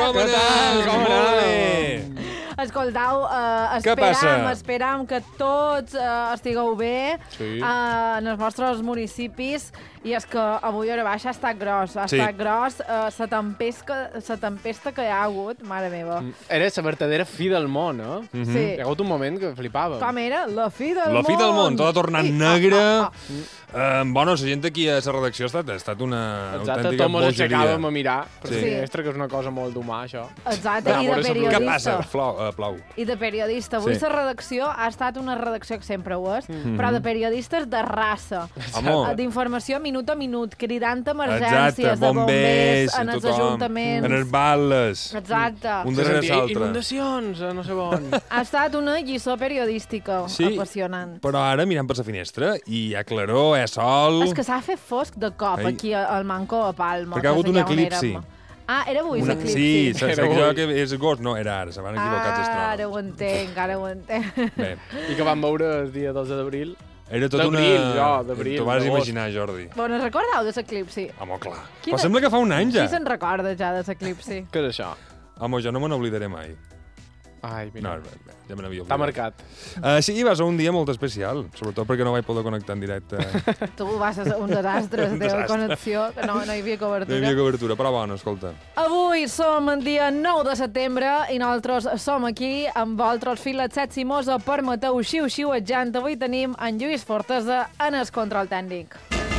Com anem? Escoltau, esperam que tots estigueu bé en els vostres municipis, i és que avui a baixa ha estat gros. Ha estat gros la tempesta que hi ha hagut, mare meva. Era la verdadera fi del món, eh? Sí. Hi ha hagut un moment que flipàvem. Com era? La fi del món. La fi del món, tot ha tornat negre. Bueno, la gent aquí a la redacció ha estat una autèntica tot mos bogeria. aixecàvem a mirar per la finestra, que és una cosa molt d'humà, això. Exacte, i de periodista. Què passa? Plau. I de periodista. Avui la redacció ha estat una redacció que sempre ho és, però de periodistes de raça. D'informació minut a minut, cridant emergències, de bombers, en els ajuntaments. En els balles. Exacte. Un darrere l'altre. Inundacions, no sé on. Ha estat una lliçó periodística apassionant. Però ara mirant per la finestra i hi ha claror, hi ha sol... És que s'ha fet fosc de cop aquí al Manco a Palma. Perquè ha hagut un eclipsi. Era avui l'eclipsi. Sí, saps que és agost? No, era ara, se van equivocar els astrònoms. Ara ho entenc. Bé. I que vam veure el dia 12 d'abril. Era tot una... D'abril. T'ho vas imaginar, Jordi. Bueno, recordeu de l'eclipsi? Home, clar. Però sembla que fa un any, ja. Qui se'n recorda ja de l'eclipsi? Què és això? Home, jo no me n'oblidaré mai. Ai, mira. No, ja me n'havia oblidat. T'ha marcat. Sí, va ser un dia molt especial, sobretot perquè no vaig poder connectar en directe. Tu vas ser un desastre, la teva connexió, que no hi havia cobertura. No hi havia cobertura, però bueno, escolta. Avui som el dia 9 de setembre i nosaltres som aquí amb vosaltres fins les 7 Simosa per Mateu Xiu-xiuetjant. Avui tenim en Lluís Fortesa en el control tècnic.